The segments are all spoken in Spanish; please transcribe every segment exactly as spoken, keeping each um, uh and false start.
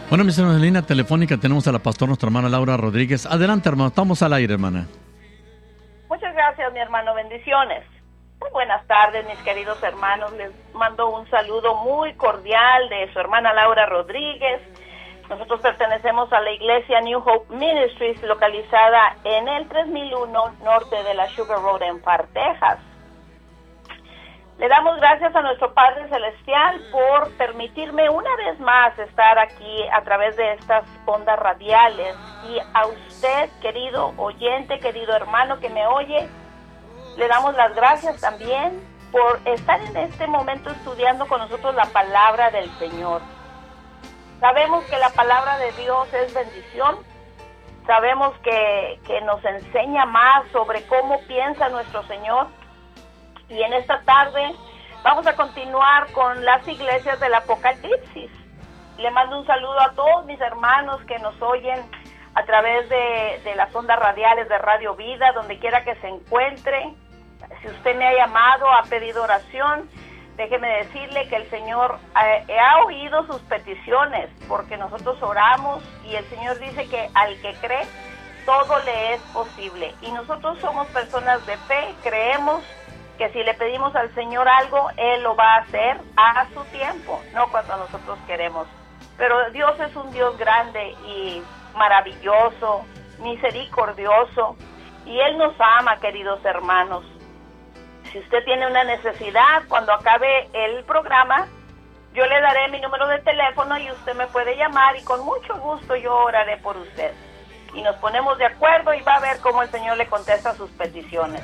Bueno, mis hermanos, en línea telefónica tenemos a la pastora, nuestra hermana Laura Rodríguez. Adelante, hermano, estamos al aire, hermana. Muchas gracias, mi hermano, bendiciones. Muy buenas tardes, mis queridos hermanos. Les mando un saludo muy cordial de su hermana Laura Rodríguez. Nosotros pertenecemos a la iglesia New Hope Ministries, localizada en el tres mil uno norte de la Sugar Road en Far, Texas. Le damos gracias a nuestro Padre Celestial por permitirme una vez más estar aquí a través de estas ondas radiales. Y a usted, querido oyente, querido hermano que me oye, le damos las gracias también por estar en este momento estudiando con nosotros la palabra del Señor. Sabemos que la palabra de Dios es bendición. Sabemos que, que nos enseña más sobre cómo piensa nuestro Señor. Y en esta tarde vamos a continuar con las iglesias del Apocalipsis. Le mando un saludo a todos mis hermanos que nos oyen a través de, de las ondas radiales de Radio Vida, donde quiera que se encuentre. Si usted me ha llamado, ha pedido oración, déjeme decirle que el Señor ha, ha oído sus peticiones, porque nosotros oramos y el Señor dice que al que cree, todo le es posible. Y nosotros somos personas de fe, creemos que si le pedimos al Señor algo, Él lo va a hacer a su tiempo, no cuando nosotros queremos. Pero Dios es un Dios grande y maravilloso, misericordioso, y Él nos ama, queridos hermanos. Si usted tiene una necesidad, cuando acabe el programa, yo le daré mi número de teléfono y usted me puede llamar y con mucho gusto yo oraré por usted. Y nos ponemos de acuerdo y va a ver cómo el Señor le contesta sus peticiones.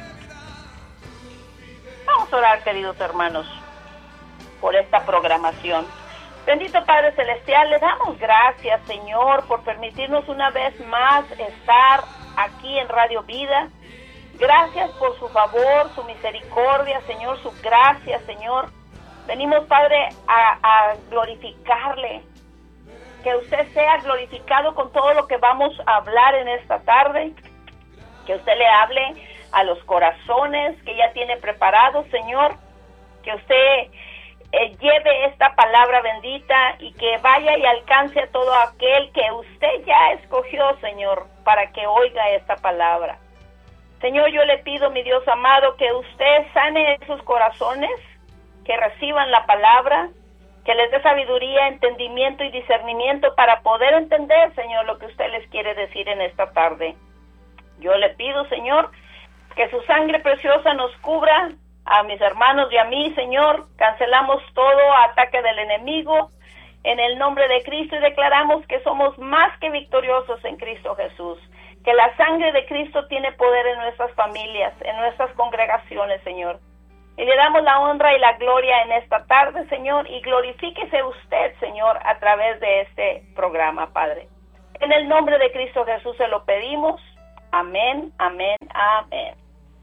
Vamos a orar, queridos hermanos, por esta programación. Bendito Padre Celestial, le damos gracias, Señor, por permitirnos una vez más estar aquí en Radio Vida. Gracias por su favor, su misericordia, Señor, su gracia, Señor. Venimos, Padre, a, a glorificarle. Que usted sea glorificado con todo lo que vamos a hablar en esta tarde. Que usted le hable a los corazones que ya tiene preparados, Señor, que usted eh, lleve esta palabra bendita y que vaya y alcance a todo aquel que usted ya escogió, Señor, para que oiga esta palabra. Señor, yo le pido, mi Dios amado, que usted sane esos corazones, que reciban la palabra, que les dé sabiduría, entendimiento y discernimiento para poder entender, Señor, lo que usted les quiere decir en esta tarde. Yo le pido, Señor, que su sangre preciosa nos cubra a mis hermanos y a mí, Señor. Cancelamos todo ataque del enemigo en el nombre de Cristo y declaramos que somos más que victoriosos en Cristo Jesús. Que la sangre de Cristo tiene poder en nuestras familias, en nuestras congregaciones, Señor. Y le damos la honra y la gloria en esta tarde, Señor, y glorifíquese usted, Señor, a través de este programa, Padre. En el nombre de Cristo Jesús se lo pedimos. Amén, amén, amén.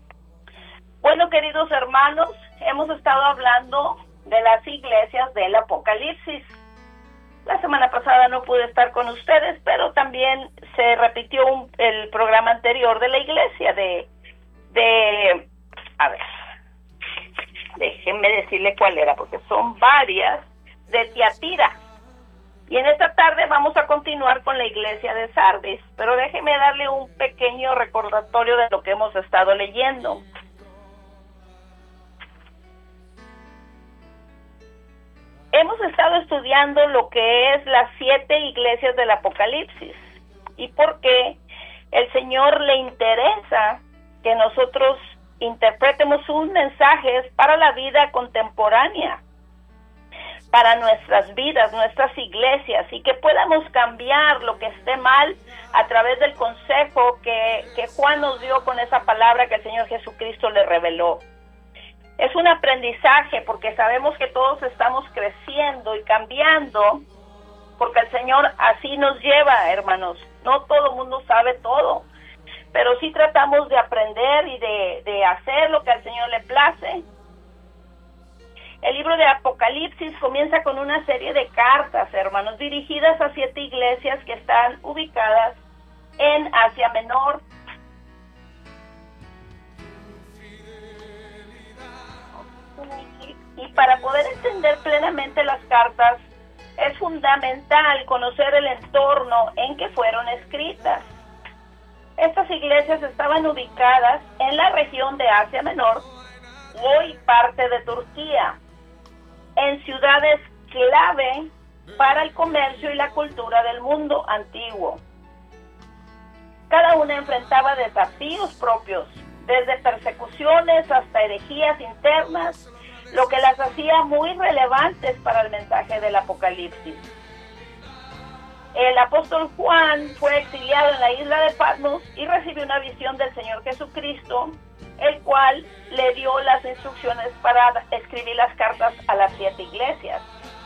Bueno, queridos hermanos, hemos estado hablando de las iglesias del Apocalipsis. La semana pasada no pude estar con ustedes, pero también se repitió un, el programa anterior de la iglesia de, de, a ver, déjenme decirle cuál era, porque son varias, de Tiatira. Y en esta tarde vamos a continuar con la iglesia de Sardis, pero déjeme darle un pequeño recordatorio de lo que hemos estado leyendo. Hemos estado estudiando lo que es las siete iglesias del Apocalipsis y por qué el Señor le interesa que nosotros interpretemos sus mensajes para la vida contemporánea, para nuestras vidas, nuestras iglesias, y que podamos cambiar lo que esté mal a través del consejo que, que Juan nos dio con esa palabra que el Señor Jesucristo le reveló. Es un aprendizaje porque sabemos que todos estamos creciendo y cambiando, porque el Señor así nos lleva, hermanos. No todo el mundo sabe todo, pero sí tratamos de aprender y de, de hacer lo que al Señor le place. El libro de Apocalipsis comienza con una serie de cartas, hermanos, dirigidas a siete iglesias que están ubicadas en Asia Menor. Y para poder entender plenamente las cartas, Es fundamental conocer el entorno en que fueron escritas. Estas iglesias estaban ubicadas en la región de Asia Menor, hoy parte de Turquía, en ciudades clave para el comercio y la cultura del mundo antiguo. Cada una enfrentaba desafíos propios, desde persecuciones hasta herejías internas, lo que las hacía muy relevantes para el mensaje del Apocalipsis. El apóstol Juan fue exiliado en la isla de Patmos y recibió una visión del Señor Jesucristo, el cual le dio las instrucciones para escribir las cartas a las siete iglesias.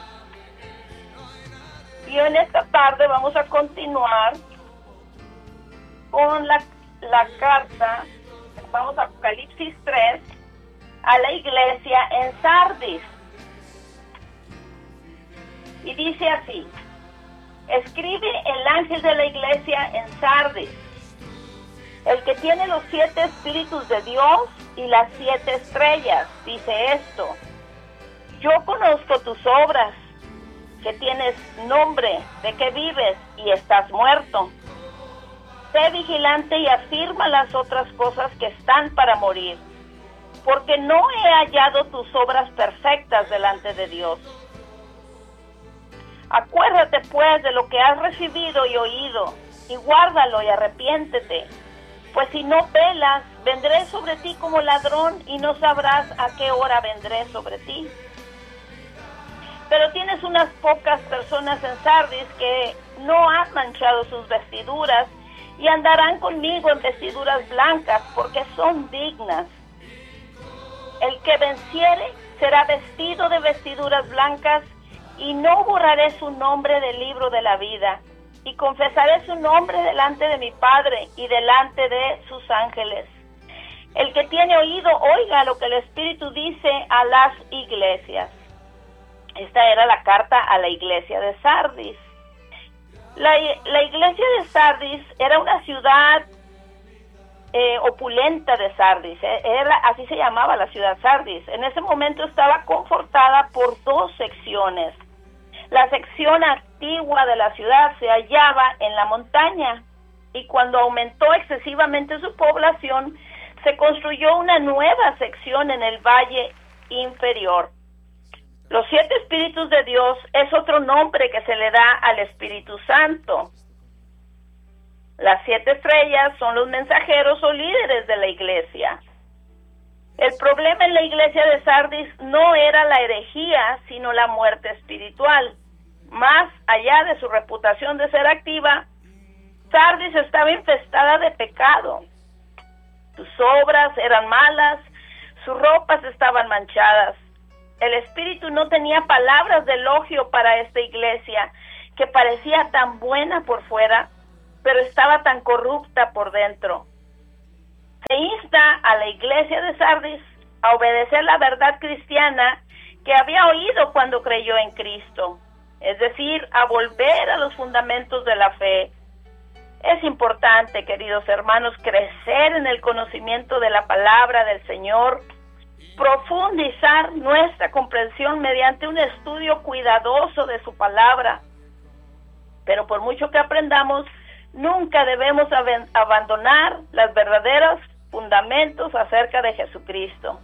Y en esta tarde vamos a continuar con la, la carta, vamos a Apocalipsis tres, a la iglesia en Sardis. Y dice así: escribe el ángel de la iglesia en Sardis, el que tiene los siete espíritus de Dios y las siete estrellas, dice esto: yo conozco tus obras, que tienes nombre de que vives y estás muerto. Sé vigilante y afirma las otras cosas que están para morir, porque no he hallado tus obras perfectas delante de Dios. Acuérdate pues de lo que has recibido y oído, y guárdalo y arrepiéntete, pues si no velas, vendré sobre ti como ladrón y no sabrás a qué hora vendré sobre ti. Pero tienes unas pocas personas en Sardis que no han manchado sus vestiduras y andarán conmigo en vestiduras blancas, porque son dignas. El que venciere será vestido de vestiduras blancas, y no borraré su nombre del libro de la vida, y confesaré su nombre delante de mi Padre y delante de sus ángeles. El que tiene oído, oiga lo que el Espíritu dice a las iglesias. Esta era la carta a la iglesia de Sardis. La, la iglesia de Sardis era una ciudad eh, opulenta de Sardis, eh, era, así se llamaba la ciudad Sardis. En ese momento estaba confortada por dos secciones. La sección antigua de la ciudad se hallaba en la montaña, y cuando aumentó excesivamente su población, se construyó una nueva sección en el valle inferior. Los siete espíritus de Dios es otro nombre que se le da al Espíritu Santo. Las siete estrellas son los mensajeros o líderes de la iglesia. El problema en la iglesia de Sardis no era la herejía, sino la muerte espiritual. Más allá de su reputación de ser activa, Sardis estaba infestada de pecado. Sus obras eran malas, sus ropas estaban manchadas. El Espíritu no tenía palabras de elogio para esta iglesia, que parecía tan buena por fuera, pero estaba tan corrupta por dentro. Se insta a la iglesia de Sardis a obedecer la verdad cristiana que había oído cuando creyó en Cristo, es decir, a volver a los fundamentos de la fe. Es importante, queridos hermanos, crecer en el conocimiento de la palabra del Señor, profundizar nuestra comprensión mediante un estudio cuidadoso de su palabra. Pero por mucho que aprendamos, nunca debemos ab- abandonar los verdaderos fundamentos acerca de Jesucristo.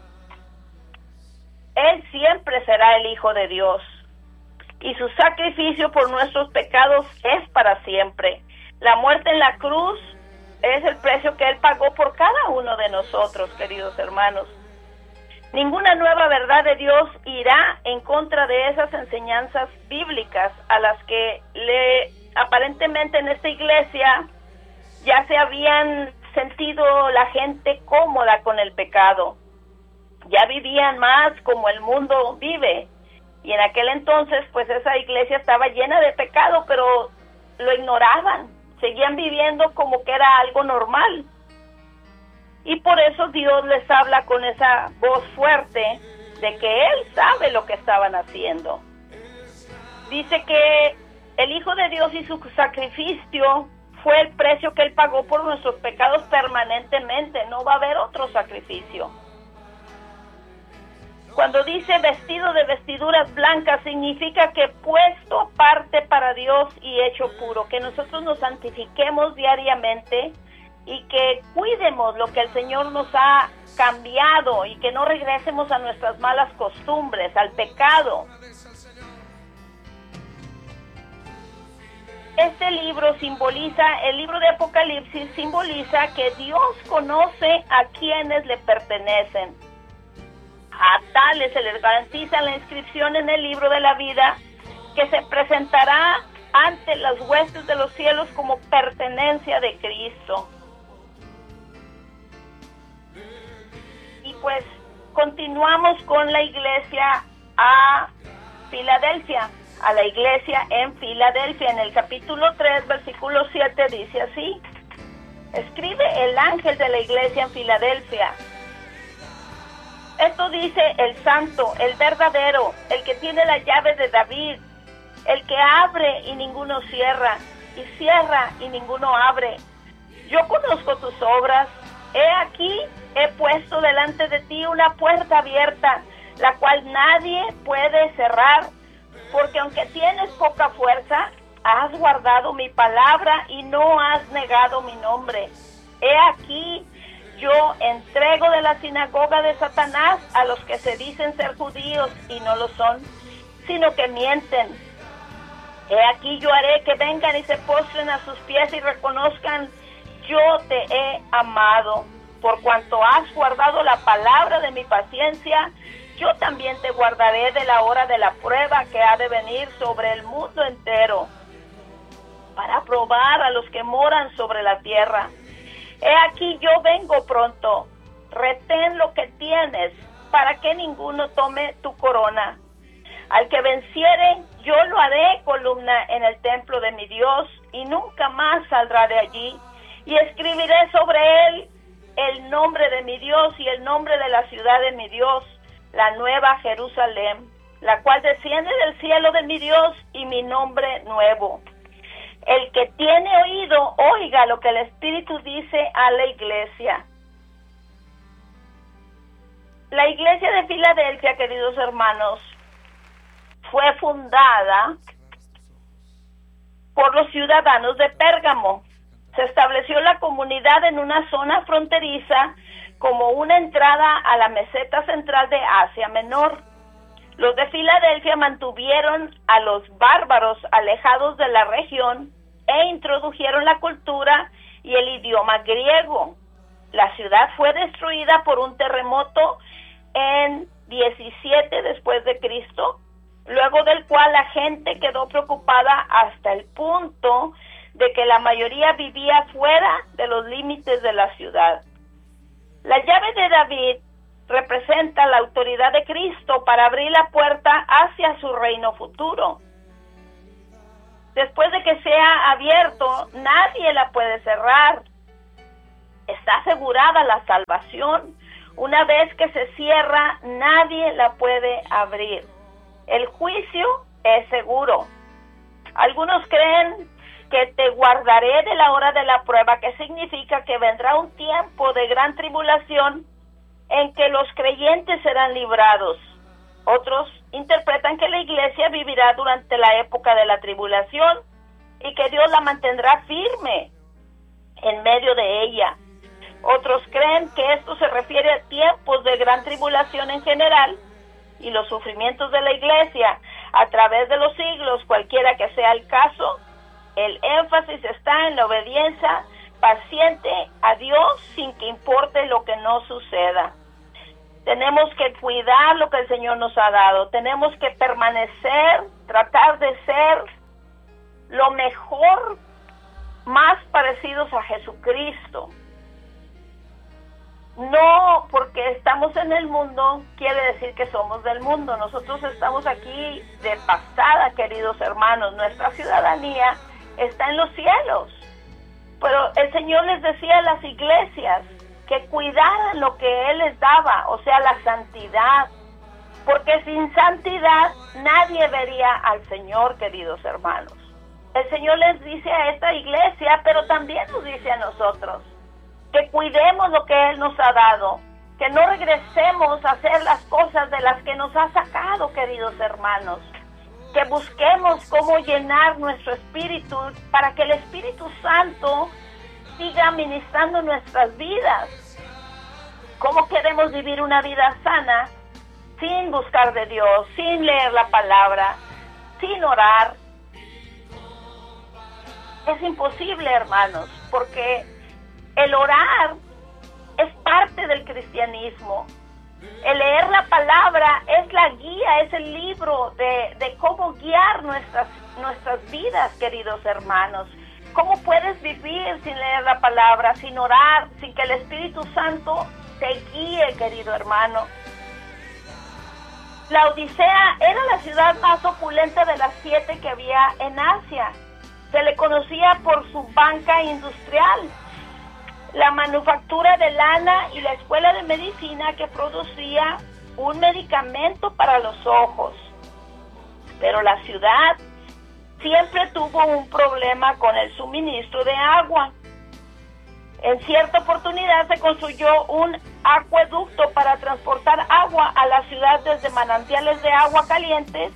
Él siempre será el Hijo de Dios, y su sacrificio por nuestros pecados es para siempre. La muerte en la cruz es el precio que Él pagó por cada uno de nosotros, queridos hermanos. Ninguna nueva verdad de Dios irá en contra de esas enseñanzas bíblicas a las que le aparentemente en esta iglesia ya se habían sentido la gente cómoda con el pecado. Ya vivían más como el mundo vive. Y en aquel entonces, pues esa iglesia estaba llena de pecado, pero lo ignoraban. Seguían viviendo como que era algo normal. Y por eso Dios les habla con esa voz fuerte de que Él sabe lo que estaban haciendo. Dice que el Hijo de Dios y su sacrificio fue el precio que Él pagó por nuestros pecados permanentemente. No va a haber otro sacrificio. Cuando dice vestido de vestiduras blancas, significa que puesto aparte para Dios y hecho puro, que nosotros nos santifiquemos diariamente y que cuidemos lo que el Señor nos ha cambiado y que no regresemos a nuestras malas costumbres, al pecado. Este libro simboliza, el libro de Apocalipsis simboliza que Dios conoce a quienes le pertenecen. A tales se les garantiza la inscripción en el libro de la vida, que se presentará ante las huestes de los cielos como pertenencia de Cristo. Y pues continuamos con la iglesia a Filadelfia, a la iglesia en Filadelfia. En el capítulo tres, versículo siete dice así: escribe el ángel de la iglesia en Filadelfia. Esto dice el santo, el verdadero, el que tiene la llave de David, el que abre y ninguno cierra, y cierra y ninguno abre. Yo conozco tus obras. He aquí, he puesto delante de ti una puerta abierta, la cual nadie puede cerrar, porque aunque tienes poca fuerza, has guardado mi palabra y no has negado mi nombre. He aquí, yo entrego de la sinagoga de Satanás a los que se dicen ser judíos y no lo son, sino que mienten. He aquí, yo haré que vengan y se postren a sus pies y reconozcan: yo te he amado. Por cuanto has guardado la palabra de mi paciencia, yo también te guardaré de la hora de la prueba que ha de venir sobre el mundo entero, para probar a los que moran sobre la tierra. He aquí, yo vengo pronto. Retén lo que tienes, para que ninguno tome tu corona. Al que venciere, yo lo haré columna en el templo de mi Dios, y nunca más saldrá de allí. Y escribiré sobre él el nombre de mi Dios y el nombre de la ciudad de mi Dios, la nueva Jerusalén, la cual desciende del cielo de mi Dios, y mi nombre nuevo. El que tiene oído, oiga lo que el Espíritu dice a la iglesia. La iglesia de Filadelfia, queridos hermanos, fue fundada por los ciudadanos de Pérgamo. Se estableció la comunidad en una zona fronteriza como una entrada a la meseta central de Asia Menor. Los de Filadelfia mantuvieron a los bárbaros alejados de la región e introdujeron la cultura y el idioma griego. La ciudad fue destruida por un terremoto en diecisiete después de Cristo, luego del cual la gente quedó preocupada hasta el punto de que la mayoría vivía fuera de los límites de la ciudad. La llave de David representa la autoridad de Cristo para abrir la puerta hacia su reino futuro. Después de que sea abierto, nadie la puede cerrar. Está asegurada la salvación. Una vez que se cierra, nadie la puede abrir. El juicio es seguro. Algunos creen que te guardaré de la hora de la prueba, que significa que vendrá un tiempo de gran tribulación en que los creyentes serán librados. Otros interpretan que la iglesia vivirá durante la época de la tribulación y que Dios la mantendrá firme en medio de ella. Otros creen que esto se refiere a tiempos de gran tribulación en general y los sufrimientos de la iglesia a través de los siglos. Cualquiera que sea el caso, el énfasis está en la obediencia paciente a Dios sin que importe lo que no suceda. Tenemos que cuidar lo que el Señor nos ha dado. Tenemos que permanecer, tratar de ser lo mejor, más parecidos a Jesucristo. No porque estamos en el mundo quiere decir que somos del mundo. Nosotros estamos aquí de pasada, queridos hermanos. Nuestra ciudadanía está en los cielos. Pero el Señor les decía a las iglesias que cuidaran lo que Él les daba, o sea, la santidad. Porque sin santidad nadie vería al Señor, queridos hermanos. El Señor les dice a esta iglesia, pero también nos dice a nosotros, que cuidemos lo que Él nos ha dado, que no regresemos a hacer las cosas de las que nos ha sacado, queridos hermanos. Que busquemos cómo llenar nuestro espíritu para que el Espíritu Santo siga ministrando nuestras vidas. ¿Cómo queremos vivir una vida sana sin buscar de Dios, sin leer la palabra, sin orar? Es imposible, hermanos, porque el orar es parte del cristianismo. El leer la palabra es la guía, es el libro de, de cómo guiar nuestras, nuestras vidas, queridos hermanos. ¿Cómo puedes vivir sin leer la palabra, sin orar, sin que el Espíritu Santo te guíe, querido hermano? La Odisea era la ciudad más opulenta de las siete que había en Asia. Se le conocía por su banca industrial, la manufactura de lana y la escuela de medicina que producía un medicamento para los ojos. Pero la ciudad siempre tuvo un problema con el suministro de agua. En cierta oportunidad se construyó un acueducto para transportar agua a la ciudad desde manantiales de agua calientes,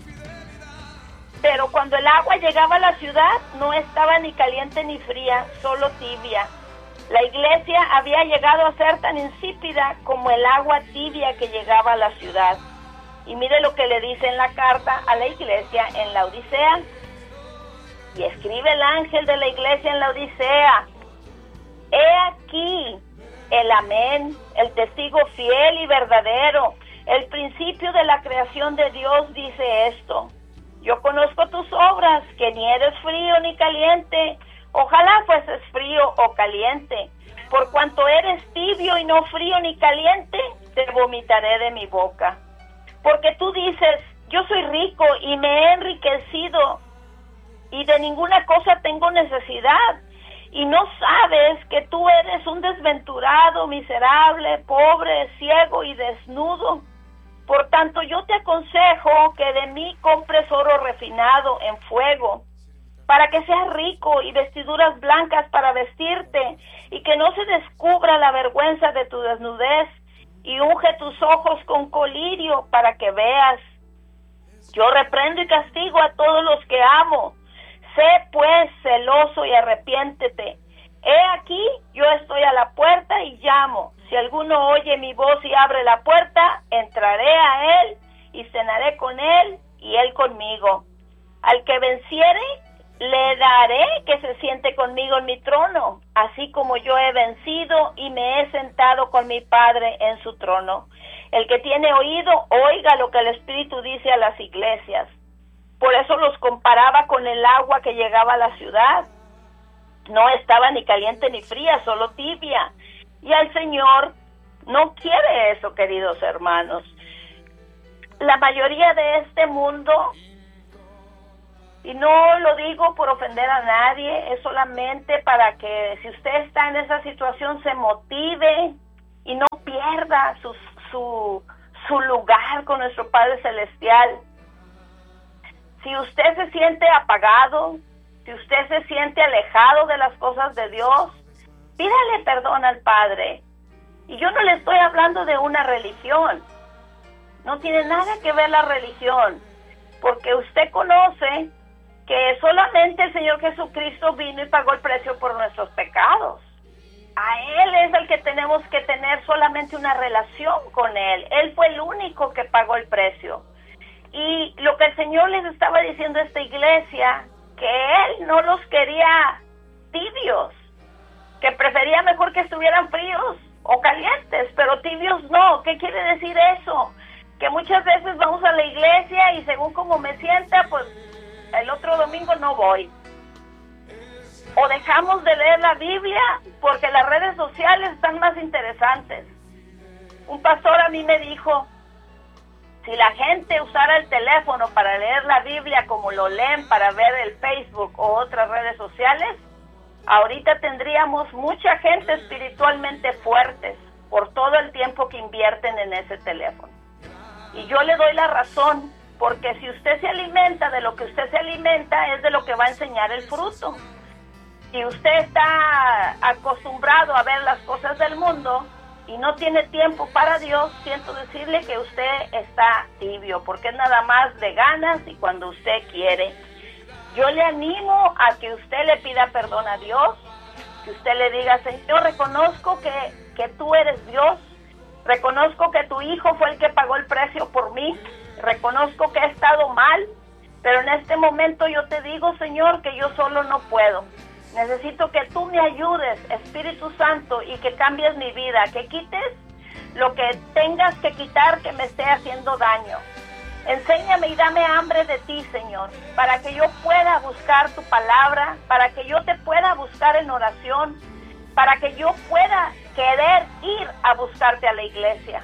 pero cuando el agua llegaba a la ciudad no estaba ni caliente ni fría, solo tibia. La iglesia había llegado a ser tan insípida como el agua tibia que llegaba a la ciudad. Y mire lo que le dice en la carta a la iglesia en la Odisea. Y escribe el ángel de la iglesia en la Odisea: he aquí el amén, el testigo fiel y verdadero, el principio de la creación de Dios dice esto: yo conozco tus obras, que ni eres frío ni caliente. Ojalá fueses frío o caliente. Por cuanto eres tibio y no frío ni caliente, te vomitaré de mi boca. Porque tú dices: yo soy rico y me he enriquecido y de ninguna cosa tengo necesidad. Y no sabes que tú eres un desventurado, miserable, pobre, ciego y desnudo. Por tanto, yo te aconsejo que de mí compres oro refinado en fuego, para que seas rico, y vestiduras blancas para vestirte, y que no se descubra la vergüenza de tu desnudez, y unge tus ojos con colirio para que veas. Yo reprendo y castigo a todos los que amo. Sé pues celoso y arrepiéntete. He aquí, yo estoy a la puerta y llamo. Si alguno oye mi voz y abre la puerta, entraré a él y cenaré con él y él conmigo. Al que venciere, le daré que se siente conmigo en mi trono, así como yo he vencido y me he sentado con mi Padre en su trono. El que tiene oído, oiga lo que el Espíritu dice a las iglesias. Por eso los comparaba con el agua que llegaba a la ciudad. No estaba ni caliente ni fría, solo tibia. Y al Señor no quiere eso, queridos hermanos. La mayoría de este mundo, y no lo digo por ofender a nadie, es solamente para que si usted está en esa situación se motive y no pierda su, su, su lugar con nuestro Padre Celestial. Si usted se siente apagado, si usted se siente alejado de las cosas de Dios, pídale perdón al Padre. Y yo no le estoy hablando de una religión. No tiene nada que ver la religión, porque usted conoce que solamente el Señor Jesucristo vino y pagó el precio por nuestros pecados. A Él es el que tenemos que tener solamente una relación con Él. Él fue el único que pagó el precio. Y lo que el Señor les estaba diciendo a esta iglesia, que Él no los quería tibios, que prefería mejor que estuvieran fríos o calientes, pero tibios no. ¿Qué quiere decir eso? Que muchas veces vamos a la iglesia y según como me sienta, pues el otro domingo no voy. O dejamos de leer la Biblia porque las redes sociales están más interesantes. Un pastor a mí me dijo: si la gente usara el teléfono para leer la Biblia como lo leen para ver el Facebook o otras redes sociales, ahorita tendríamos mucha gente espiritualmente fuertes por todo el tiempo que invierten en ese teléfono. Y yo le doy la razón, porque si usted se alimenta de lo que usted se alimenta, es de lo que va a enseñar el fruto. Si usted está acostumbrado a ver las cosas del mundo, y no tiene tiempo para Dios, siento decirle que usted está tibio, porque es nada más de ganas y cuando usted quiere. Yo le animo a que usted le pida perdón a Dios, que usted le diga: Señor, reconozco que, que tú eres Dios, reconozco que tu Hijo fue el que pagó el precio por mí, reconozco que he estado mal, pero en este momento yo te digo, Señor, que yo solo no puedo. Necesito que tú me ayudes, Espíritu Santo, y que cambies mi vida, que quites lo que tengas que quitar que me esté haciendo daño. Enséñame y dame hambre de ti, Señor, para que yo pueda buscar tu palabra, para que yo te pueda buscar en oración, para que yo pueda querer ir a buscarte a la iglesia.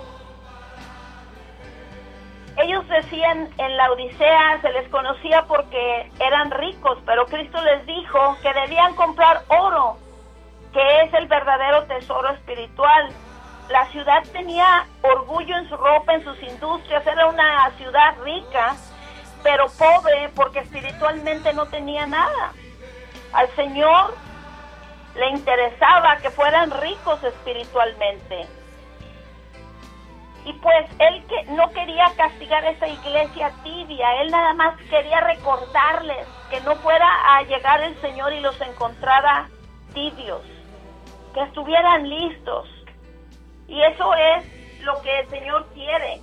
Ellos decían en la Odisea, se les conocía porque eran ricos, pero Cristo les dijo que debían comprar oro, que es el verdadero tesoro espiritual. La ciudad tenía orgullo en su ropa, en sus industrias, era una ciudad rica, pero pobre porque espiritualmente no tenía nada. Al Señor le interesaba que fueran ricos espiritualmente. Y pues Él que no quería castigar a esa iglesia tibia, Él nada más quería recordarles que no fuera a llegar el Señor y los encontrara tibios, que estuvieran listos. Y eso es lo que el Señor quiere.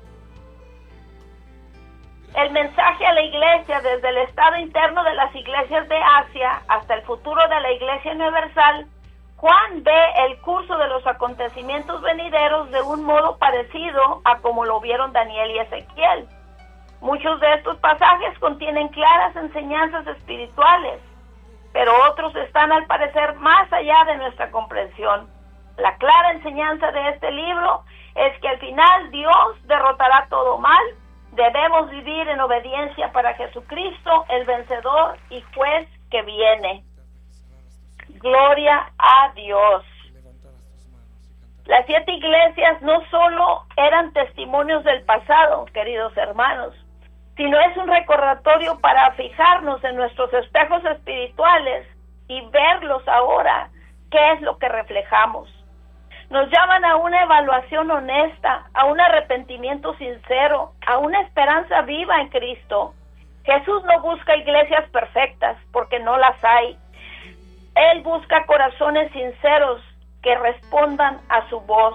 El mensaje a la iglesia, desde el estado interno de las iglesias de Asia hasta el futuro de la iglesia universal, Juan ve el curso de los acontecimientos venideros de un modo parecido a como lo vieron Daniel y Ezequiel. Muchos de estos pasajes contienen claras enseñanzas espirituales, pero otros están al parecer más allá de nuestra comprensión. La clara enseñanza de este libro es que al final Dios derrotará todo mal. Debemos vivir en obediencia para Jesucristo, el vencedor y juez que viene. Gloria a Dios. Las siete iglesias no solo eran testimonios del pasado, queridos hermanos, sino es un recordatorio para fijarnos en nuestros espejos espirituales y verlos ahora, qué es lo que reflejamos. Nos llaman a una evaluación honesta, a un arrepentimiento sincero, a una esperanza viva en Cristo. Jesús no busca iglesias perfectas, porque no las hay. Él busca corazones sinceros que respondan a su voz.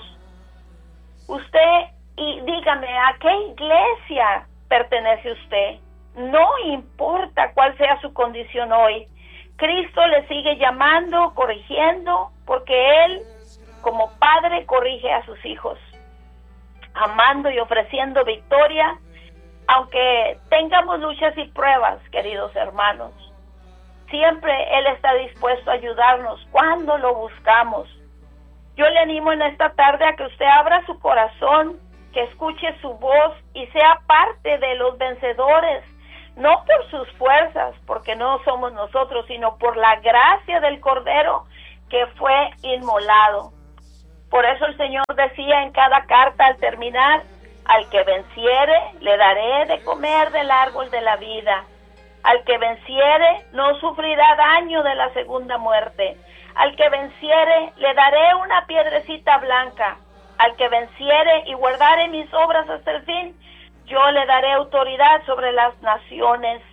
Usted, y dígame, ¿a qué iglesia pertenece usted? No importa cuál sea su condición hoy. Cristo le sigue llamando, corrigiendo, porque Él, como Padre, corrige a sus hijos, amando y ofreciendo victoria, aunque tengamos luchas y pruebas, queridos hermanos. Siempre Él está dispuesto a ayudarnos cuando lo buscamos. Yo le animo en esta tarde a que usted abra su corazón, que escuche su voz y sea parte de los vencedores, no por sus fuerzas, porque no somos nosotros, sino por la gracia del Cordero que fue inmolado. Por eso el Señor decía en cada carta al terminar: al que venciere, le daré de comer del árbol de la vida. Al que venciere, no sufrirá daño de la segunda muerte. Al que venciere, le daré una piedrecita blanca. Al que venciere y guardare mis obras hasta el fin, yo le daré autoridad sobre las naciones.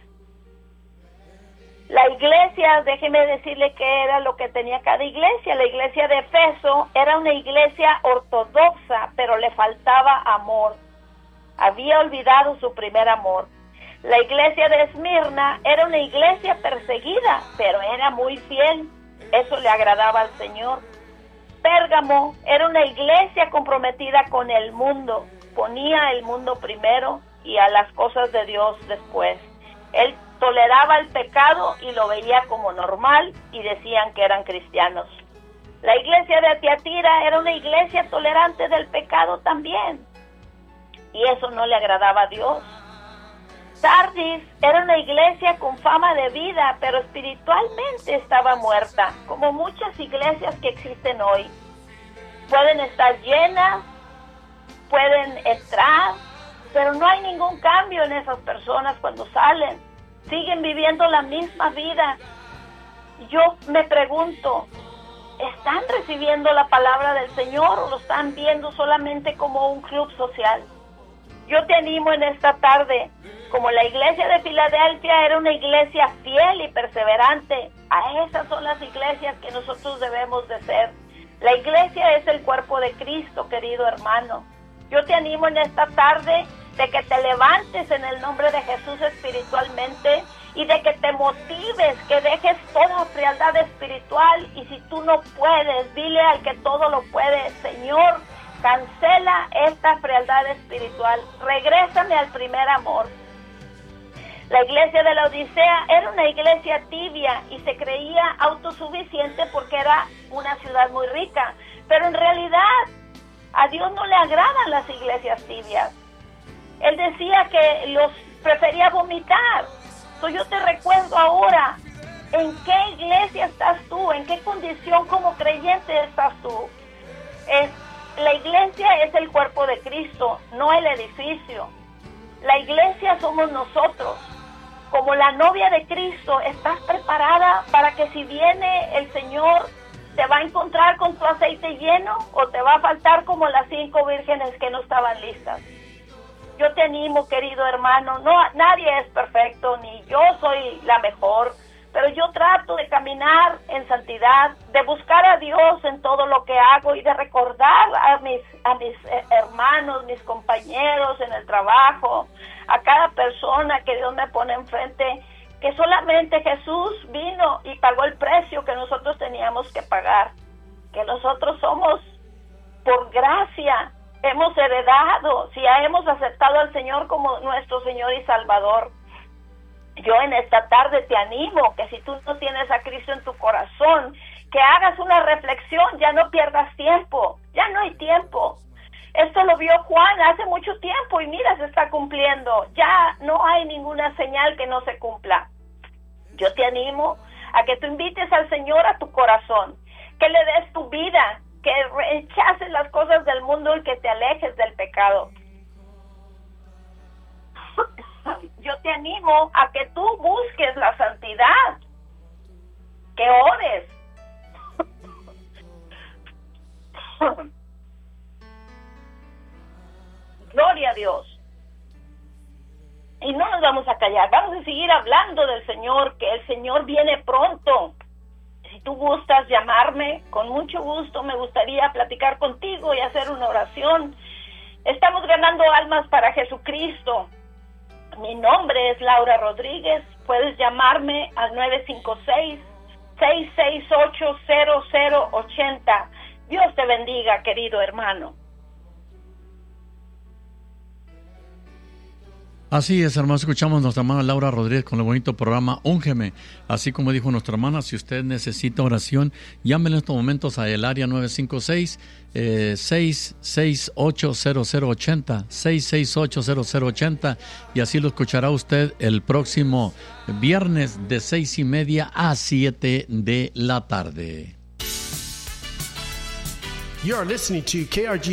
La iglesia, déjeme decirle que era lo que tenía cada iglesia. La iglesia de Efeso era una iglesia ortodoxa, pero le faltaba amor. Había olvidado su primer amor. La iglesia de Esmirna era una iglesia perseguida, pero era muy fiel. Eso le agradaba al Señor. Pérgamo era una iglesia comprometida con el mundo. Ponía el mundo primero y a las cosas de Dios después. Él toleraba el pecado y lo veía como normal y decían que eran cristianos. La iglesia de Tiatira era una iglesia tolerante del pecado también, y eso no le agradaba a Dios. Sardis era una iglesia con fama de vida, pero espiritualmente estaba muerta, como muchas iglesias que existen hoy. Pueden estar llenas, pueden entrar, pero no hay ningún cambio en esas personas cuando salen. Siguen viviendo la misma vida. Yo me pregunto, ¿están recibiendo la palabra del Señor o lo están viendo solamente como un club social? Yo te animo en esta tarde, como la iglesia de Filadelfia era una iglesia fiel y perseverante, a esas son las iglesias que nosotros debemos de ser. La iglesia es el cuerpo de Cristo, querido hermano. Yo te animo en esta tarde de que te levantes en el nombre de Jesús espiritualmente y de que te motives, que dejes toda frialdad espiritual, y si tú no puedes, dile al que todo lo puede: Señor, cancela esta frialdad espiritual, regrésame al primer amor. La iglesia de la Odisea era una iglesia tibia y se creía autosuficiente porque era una ciudad muy rica, pero en realidad a Dios no le agradan las iglesias tibias. Él decía que los prefería vomitar. So, yo te recuerdo ahora, ¿en qué iglesia estás tú? ¿En qué condición como creyente estás tú? Es, la iglesia es el cuerpo de Cristo, no el edificio. La iglesia somos nosotros. Como la novia de Cristo, ¿estás preparada para que si viene el Señor te va a encontrar con tu aceite lleno o te va a faltar como las cinco vírgenes que no estaban listas? Yo te animo, querido hermano, no, nadie es perfecto, ni yo soy la mejor, pero yo trato de caminar en santidad, de buscar a Dios en todo lo que hago y de recordar a mis, a mis hermanos, mis compañeros en el trabajo, a cada persona que Dios me pone enfrente, que solamente Jesús vino y pagó el precio que nosotros teníamos que pagar, que nosotros somos por gracia, hemos heredado, si hemos aceptado al Señor como nuestro Señor y Salvador. Yo en esta tarde te animo que si tú no tienes a Cristo en tu corazón, que hagas una reflexión, ya no pierdas tiempo, ya no hay tiempo. Esto lo vio Juan hace mucho tiempo y mira, se está cumpliendo. Ya no hay ninguna señal que no se cumpla. Yo te animo a que tú invites al Señor a tu corazón, que le des tu vida, que rechaces las cosas del mundo y que te alejes del pecado. Yo te animo a que tú busques la santidad, que ores. Gloria a Dios. Y no nos vamos a callar, vamos a seguir hablando del Señor, que el Señor viene pronto. Si tú gustas llamarme, con mucho gusto me gustaría platicar contigo y hacer una oración. Estamos ganando almas para Jesucristo. Mi nombre es Laura Rodríguez. Puedes llamarme al nueve cinco seis, seis seis ocho, cero cero ocho cero. Dios te bendiga, querido hermano. Así es, hermano, escuchamos a nuestra hermana Laura Rodríguez con el bonito programa Úngeme. Así como dijo nuestra hermana, si usted necesita oración, llámenle en estos momentos al área nueve cinco seis, seis seis ocho, cero cero ocho cero, seis seis ocho, cero cero ocho cero, y así lo escuchará usted el próximo viernes de seis y media a siete de la tarde. You are listening to K R G